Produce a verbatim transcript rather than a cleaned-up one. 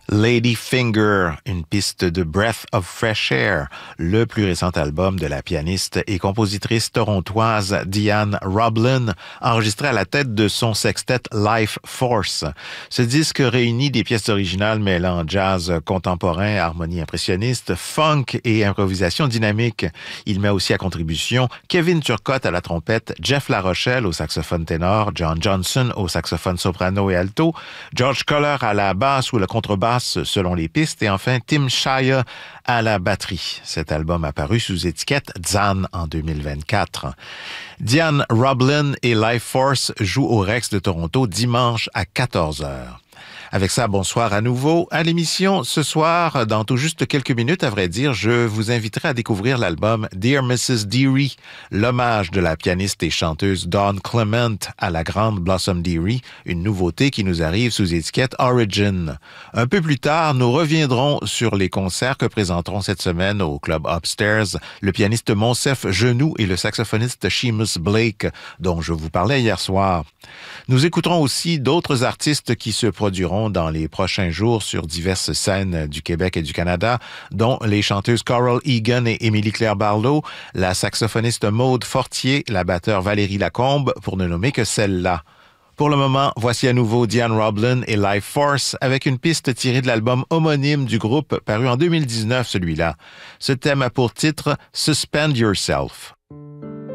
Ladyfinger, une piste de Breath of Fresh Air, le plus récent album de la pianiste et compositrice torontoise Diane Roblin, enregistré à la tête de son sextet Life Force. Ce disque réunit des pièces originales mêlant jazz contemporain, harmonie impressionniste, funk et improvisation dynamique. Il met aussi à contribution Kevin Turcotte à la trompette, Jeff Larochelle au saxophone ténor, John Johnson au saxophone soprano et alto, George Koller à la basse ou la contrebasse selon les pistes, et enfin Tim Shire à la batterie. Cet album apparu sous étiquette Zan en deux mille vingt-quatre. Diane Roblin et Life Force jouent au Rex de Toronto dimanche à quatorze heures. Avec ça, bonsoir à nouveau à l'émission. Ce soir, dans tout juste quelques minutes, à vrai dire, je vous inviterai à découvrir l'album Dear missus Dearie, l'hommage de la pianiste et chanteuse Dawn Clement à la grande Blossom Dearie, une nouveauté qui nous arrive sous étiquette Origin. Un peu plus tard, nous reviendrons sur les concerts que présenteront cette semaine au Club Upstairs le pianiste Monsef Genoux et le saxophoniste Seamus Blake, dont je vous parlais hier soir. Nous écouterons aussi d'autres artistes qui se produiront dans les prochains jours sur diverses scènes du Québec et du Canada, dont les chanteuses Coral Egan et Émilie-Claire Barlow, la saxophoniste Maude Fortier, la batteur Valérie Lacombe, pour ne nommer que celle-là. Pour le moment, voici à nouveau Diane Roblin et Life Force avec une piste tirée de l'album homonyme du groupe paru en deux mille dix-neuf, celui-là. Ce thème a pour titre « Suspend Yourself ».